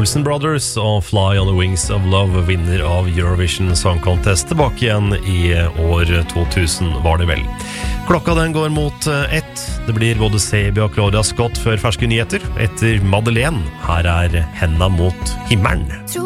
Olsen Brothers og Fly on the Wings of Love, vinner av Eurovision Song Contest, tilbake igjen i år 2000 var det vel. Klokka den går mot 1. Det blir både Sebi og Claudia Scott før ferske nyheter. Etter Madeleine, her er Henda mot himmelen.